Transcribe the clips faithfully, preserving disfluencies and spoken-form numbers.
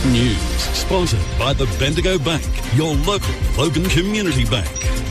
News, sponsored by the Bendigo Bank, your local Logan Community Bank.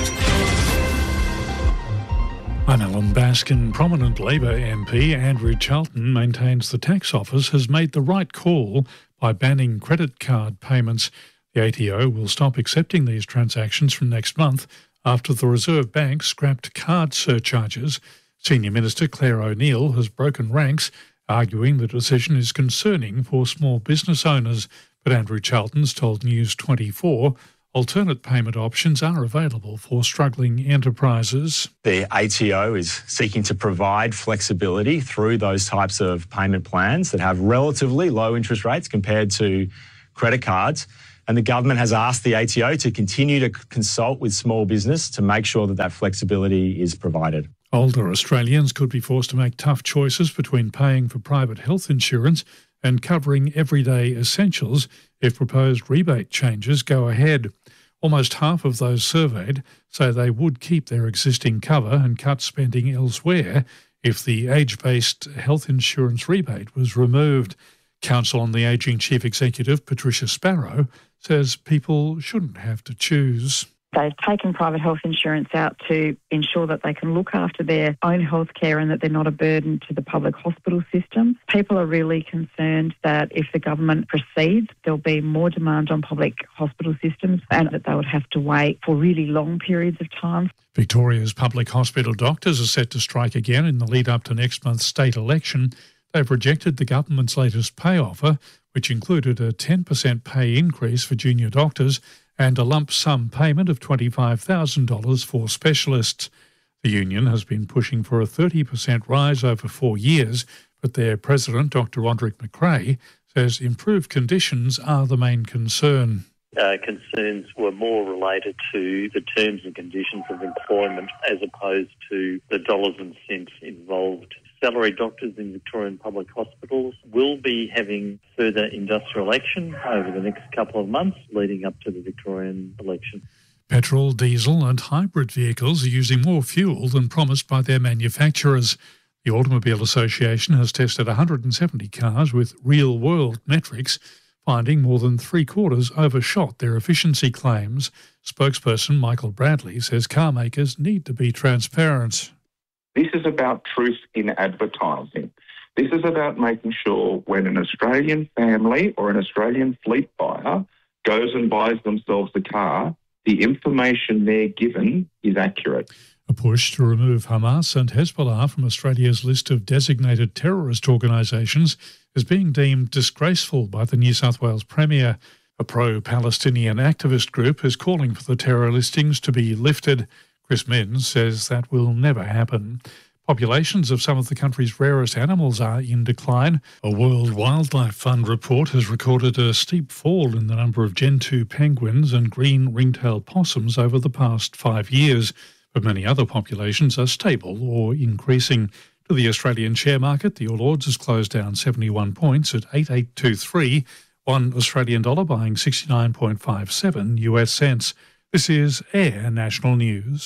I'm Alan Baskin. Prominent Labor M P Andrew Charlton maintains the tax office has made the right call by banning credit card payments. The A T O will stop accepting these transactions from next month after the Reserve Bank scrapped card surcharges. Senior Minister Claire O'Neill has broken ranks, arguing the decision is concerning for small business owners. But Andrew Charlton's told News twenty-four alternate payment options are available for struggling enterprises. The A T O is seeking to provide flexibility through those types of payment plans that have relatively low interest rates compared to credit cards. And the government has asked the A T O to continue to consult with small business to make sure that that flexibility is provided. Older Australians could be forced to make tough choices between paying for private health insurance and covering everyday essentials if proposed rebate changes go ahead. Almost half of those surveyed say they would keep their existing cover and cut spending elsewhere if the age-based health insurance rebate was removed. Council on the Ageing Chief Executive Patricia Sparrow says people shouldn't have to choose. They've taken private health insurance out to ensure that they can look after their own health care and that they're not a burden to the public hospital system. People are really concerned that if the government proceeds, there'll be more demand on public hospital systems and that they would have to wait for really long periods of time. Victoria's public hospital doctors are set to strike again in the lead up to next month's state election. They've rejected the government's latest pay offer, which included a ten percent pay increase for junior doctors and a lump sum payment of twenty-five thousand dollars for specialists. The union has been pushing for a thirty percent rise over four years, but their president, Doctor Roderick McRae, says improved conditions are the main concern. Uh, concerns were more related to the terms and conditions of employment as opposed to the dollars and cents involved. Salaried doctors in Victorian public hospitals will be having further industrial action over the next couple of months leading up to the Victorian election. Petrol, diesel and hybrid vehicles are using more fuel than promised by their manufacturers. The Automobile Association has tested one hundred seventy cars with real-world metrics, finding more than three-quarters overshot their efficiency claims. Spokesperson Michael Bradley says car makers need to be transparent. This is about truth in advertising. This is about making sure when an Australian family or an Australian fleet buyer goes and buys themselves a car, the information they're given is accurate. A push to remove Hamas and Hezbollah from Australia's list of designated terrorist organisations is being deemed disgraceful by the New South Wales Premier. A pro-Palestinian activist group is calling for the terror listings to be lifted. Chris Minns says that will never happen. Populations of some of the country's rarest animals are in decline. A World Wildlife Fund report has recorded a steep fall in the number of Gentoo penguins and green ringtail possums over the past five years, but many other populations are stable or increasing. To the Australian share market, the All Ords has closed down seventy-one points at eight eight two three, one Australian dollar buying sixty-nine point five seven U S cents. This is Air National News.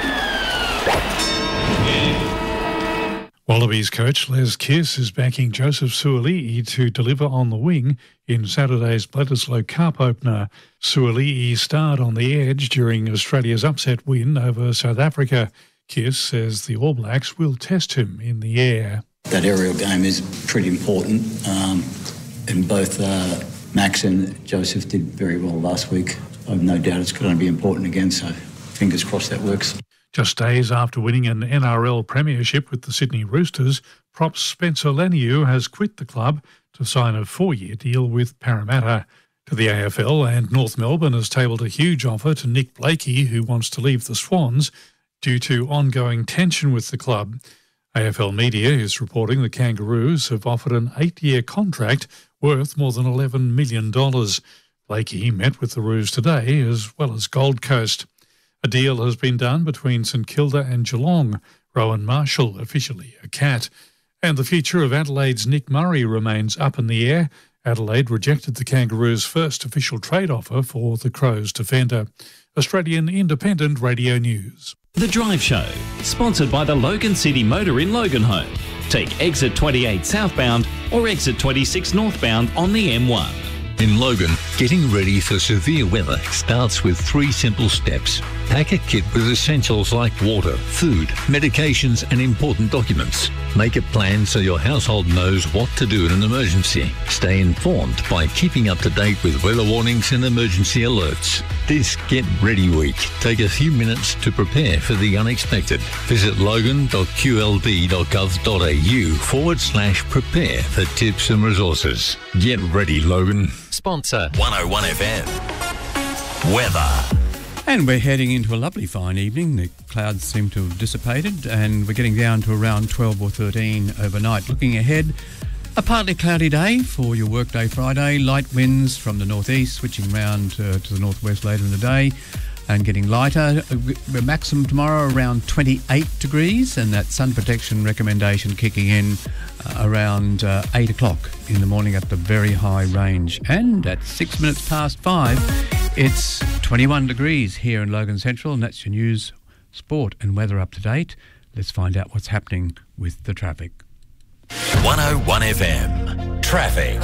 Wallabies coach Les Kiss is backing Joseph Suaalii to deliver on the wing in Saturday's Bledisloe Cup opener. Suaalii starred on the edge during Australia's upset win over South Africa. Kiss says the All Blacks will test him in the air. That aerial game is pretty important, um, and both uh, Max and Joseph did very well last week. I've no doubt it's going to be important again, so fingers crossed that works. Just days after winning an N R L premiership with the Sydney Roosters, props Spencer Laniu has quit the club to sign a four-year deal with Parramatta. To the A F L, and North Melbourne has tabled a huge offer to Nick Blakey, who wants to leave the Swans due to ongoing tension with the club. A F L Media is reporting the Kangaroos have offered an eight-year contract worth more than eleven million dollars. Blakey met with the Roos today, as well as Gold Coast. A deal has been done between St Kilda and Geelong. Rowan Marshall, officially a Cat. And the future of Adelaide's Nick Murray remains up in the air. Adelaide rejected the Kangaroos' first official trade offer for the Crows defender. Australian Independent Radio News. The Drive Show, sponsored by the Logan City Motor in Loganholme. Take exit twenty-eight southbound or exit twenty-six northbound on the M one. In Logan, getting ready for severe weather starts with three simple steps. Pack a kit with essentials like water, food, medications and important documents. Make a plan so your household knows what to do in an emergency. Stay informed by keeping up to date with weather warnings and emergency alerts. This Get Ready Week, take a few minutes to prepare for the unexpected. Visit logan.qld.gov.au forward slash prepare for tips and resources. Get ready, Logan. Sponsor one oh one F M. Weather. And we're heading into a lovely fine evening. The clouds seem to have dissipated and we're getting down to around twelve or thirteen overnight. Looking ahead, a partly cloudy day for your workday Friday. Light winds from the northeast, switching round uh, to the northwest later in the day and getting lighter. A maximum tomorrow around twenty-eight degrees, and that sun protection recommendation kicking in uh, around uh, eight o'clock in the morning at the very high range. And at six minutes past five, it's twenty-one degrees here in Logan Central, and that's your news, sport and weather up to date. Let's find out what's happening with the traffic. one oh one F M. Traffic.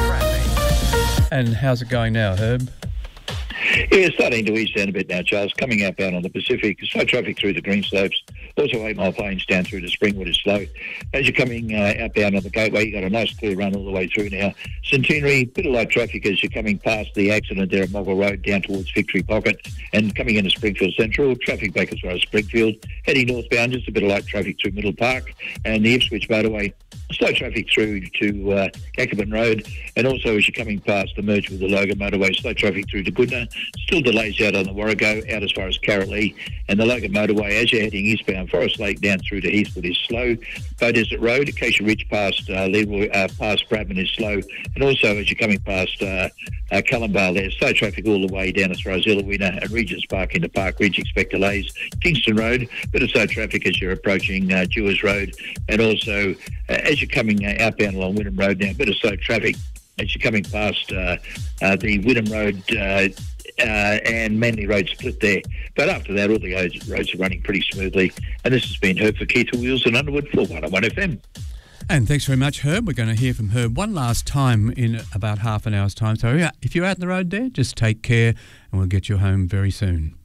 And how's it going now, Herb? Yeah, starting to ease down a bit now, Charles. Coming outbound on the Pacific, slow traffic through the Green Slopes. Also, eight Mile Plains down through to Springwood is slow. As you're coming uh, outbound on the Gateway, you've got a nice clear run all the way through now. Centenary, bit of light traffic as you're coming past the accident there at Moggle Road down towards Victory Pocket. And coming into Springfield Central, traffic back as far as Springfield. Heading northbound, just a bit of light traffic through Middle Park. And the Ipswich Motorway, slow traffic through to uh, Jacobin Road, and also as you're coming past the merge with the Logan Motorway, slow traffic through to Goodna. Still delays out on the Warrego, out as far as Carrolee, and the Logan Motorway as you're heading eastbound, Forest Lake down through to Heathwood is slow. Bow Desert Road, Acacia Ridge past uh, Leroy, uh, past Bradman is slow, and also as you're coming past uh, uh, Callumvale there, slow traffic all the way down as far as Illawina and Regent's Park into Park Ridge, expect delays. Kingston Road, bit of slow traffic as you're approaching uh, Dewars Road, and also uh, as you're coming uh, outbound along Wynnum Road now, a bit of slow traffic as you're coming past uh, uh, the Wynnum Road uh, uh, and Manly Road split there. But after that, all the roads are running pretty smoothly. And this has been Herb for Keith Wheels and Underwood for one oh one F M. And thanks very much, Herb. We're going to hear from Herb one last time in about half an hour's time. So if you're out on the road there, just take care and we'll get you home very soon.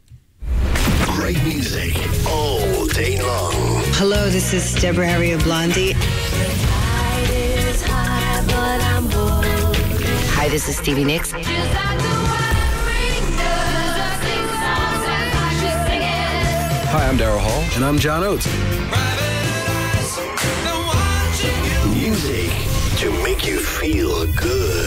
Great music all day long. Hello, this is Deborah Harry of Blondie. Hi, this is Stevie Nicks. Hi, I'm Daryl Hall. And I'm John Oates. Music to make you feel good.